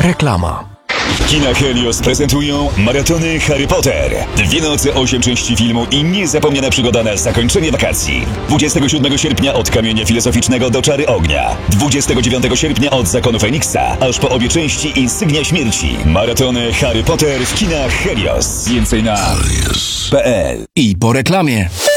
Reklama. Kina Helios prezentują maratony Harry Potter. 2 noce, 8 części filmu i niezapomniana przygoda na zakończenie wakacji. 27 sierpnia od Kamienia Filozoficznego do Czary Ognia. 29 sierpnia od Zakonu Feniksa, aż po obie części Insygnia Śmierci. Maratony Harry Potter w kinach Helios. Więcej na helios.pl. I po reklamie.